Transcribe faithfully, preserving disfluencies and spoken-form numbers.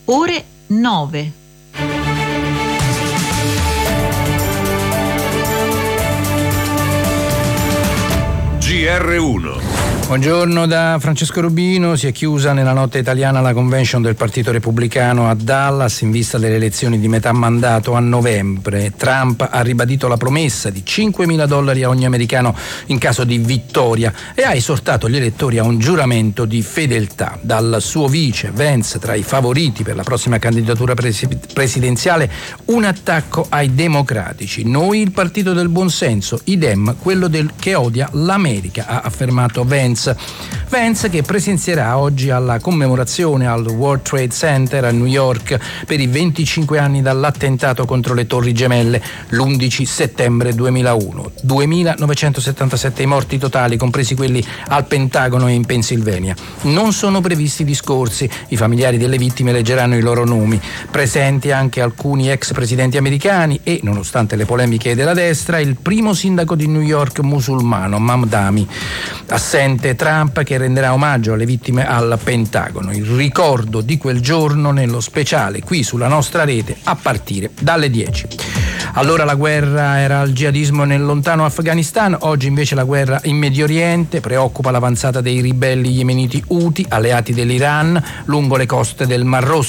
ore nove. G R uno. Buongiorno da Francesco Rubino. Si è chiusa nella notte italiana la convention del Partito Repubblicano a Dallas in vista delle elezioni di metà mandato a novembre. Trump ha ribadito la promessa di cinquemila dollari a ogni americano in caso di vittoria e ha esortato gli elettori a un giuramento di fedeltà. Dal suo vice Vance, tra i favoriti per la prossima candidatura presi- presidenziale, un attacco ai democratici. Noi il partito del buonsenso, i Dem, quello del, che odia l'America, ha affermato Vance. Vance che presenzierà oggi alla commemorazione al World Trade Center a New York per i venticinque anni dall'attentato contro le Torri Gemelle l'undici settembre duemilauno. duemilanovecentosettantasette i morti totali, compresi quelli al Pentagono e in Pennsylvania. Non sono previsti discorsi, i familiari delle vittime leggeranno i loro nomi. Presenti anche alcuni ex presidenti americani e, nonostante le polemiche della destra, il primo sindaco di New York musulmano, Mamdani. Assente Trump, che renderà omaggio alle vittime al Pentagono. Il ricordo di quel giorno nello speciale qui sulla nostra rete a partire dalle dieci. Allora la guerra era al jihadismo nel lontano Afghanistan, oggi invece la guerra in Medio Oriente. Preoccupa l'avanzata dei ribelli yemeniti Houthi, alleati dell'Iran, lungo le coste del Mar Rosso.